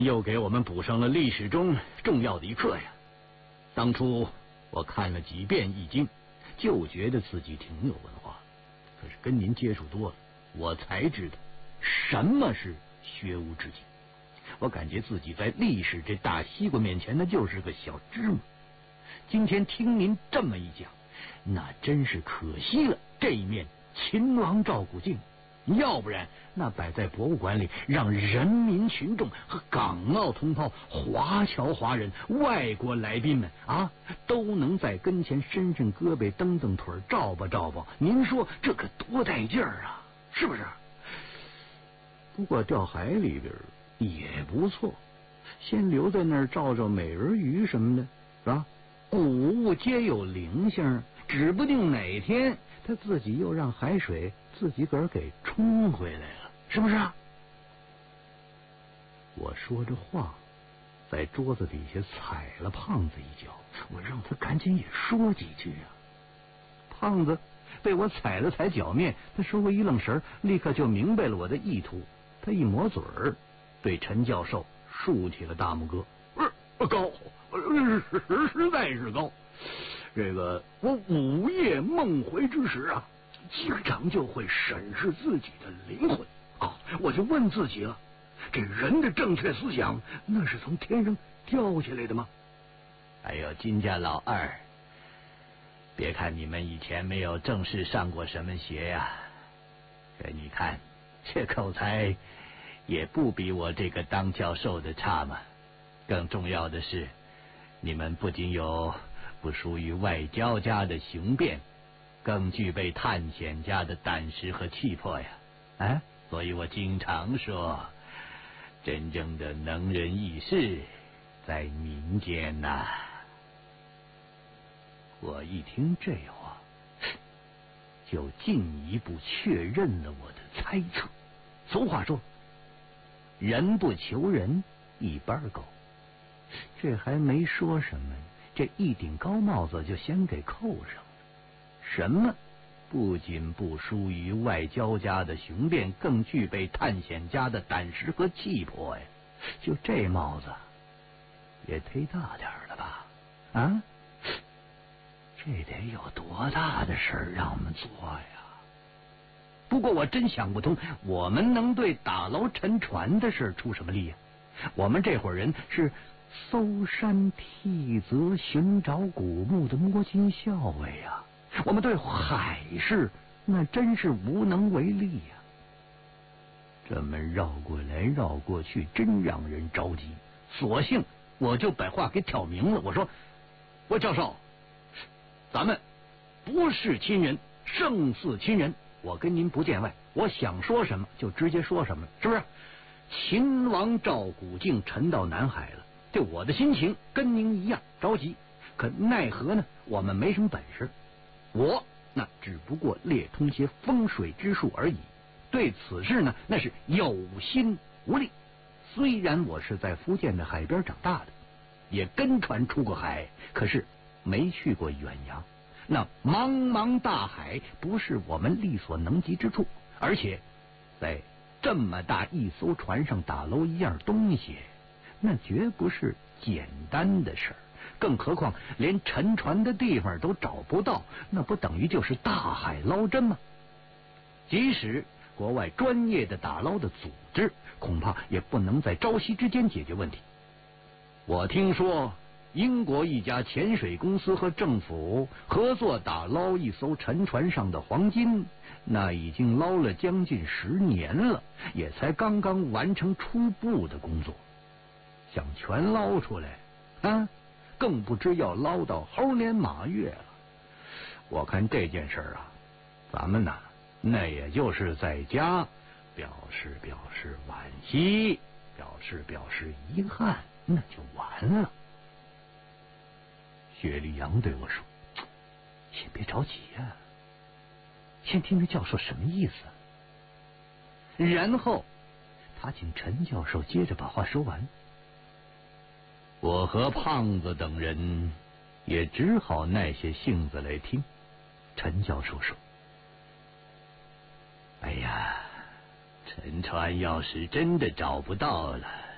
又给我们补上了历史中重要的一课呀。当初我看了几遍《易经》，就觉得自己挺有文化，可是跟您接触多了，我才知道什么是学无止境。我感觉自己在历史这大西瓜面前，那就是个小芝麻。今天听您这么一讲，那真是可惜了这一面秦王赵古镜，要不然那摆在博物馆里，让人民群众和港澳同胞、华侨华人、外国来宾们啊，都能在跟前伸伸胳膊、蹬蹬腿、照吧照吧。您说这可多带劲儿啊，是不是？不过掉海里边也不错，先留在那儿照照美人鱼什么的，是吧？古物皆有灵性，指不定哪天他自己又让海水自己个儿给冲回来了，是不是啊？我说着话，在桌子底下踩了胖子一脚，我让他赶紧也说几句啊。胖子被我踩了踩脚面，他稍微一愣神，立刻就明白了我的意图。他一抹嘴儿，对陈教授竖起了大拇哥。高，实在是高。这个我午夜梦回之时啊，经常就会审视自己的灵魂啊，我就问自己了，这人的正确思想那是从天上掉下来的吗？哎呦，金家老二，别看你们以前没有正式上过什么学呀，可你看这口才也不比我这个当教授的差嘛。更重要的是，你们不仅有不属于外交家的雄辩，更具备探险家的胆识和气魄呀！啊，所以我经常说，真正的能人异士在民间呐。我一听这话，就进一步确认了我的猜测。俗话说，人不求人，一般高。这还没说什么，这一顶高帽子就先给扣上了。什么不仅不输于外交家的雄辩，更具备探险家的胆识和气魄呀！就这帽子也忒大点了吧？啊，这得有多大的事儿让我们做呀？不过我真想不通，我们能对打捞沉船的事出什么力呀？我们这伙人是搜山剔泽、寻找古墓的摸金校尉呀，我们对海事那真是无能为力呀。这么绕过来绕过去，真让人着急。索性我就把话给挑明了，我说：“我教授，咱们不是亲人，胜似亲人。我跟您不见外，我想说什么就直接说什么，是不是？秦王赵古镜沉到南海了。”就我的心情跟您一样着急，可奈何呢？我们没什么本事，我那只不过略通些风水之术而已。对此事呢，那是有心无力。虽然我是在福建的海边长大的，也跟船出过海，可是没去过远洋。那茫茫大海不是我们力所能及之处，而且在这么大一艘船上打捞一样东西，那绝不是简单的事儿，更何况连沉船的地方都找不到，那不等于就是大海捞针吗？即使国外专业的打捞的组织，恐怕也不能在朝夕之间解决问题。我听说英国一家潜水公司和政府合作打捞一艘沉船上的黄金，那已经捞了将近10年了，也才刚刚完成初步的工作。想全捞出来啊，更不知要捞到猴年马月了。我看这件事啊，咱们呐，那也就是在家表示表示惋惜，表示表示遗憾，那就完了。薛立阳对我说：“先别着急呀，先听听教授什么意思。”然后他请陈教授接着把话说完。我和胖子等人也只好耐些性子来听。陈教授说：“哎呀，沉船要是真的找不到了，